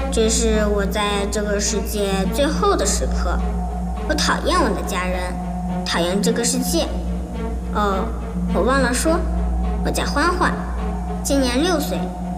这是我在这个世界最后的时刻。我讨厌我的家人，讨厌这个世界。哦，我忘了说，我叫欢欢，今年6岁。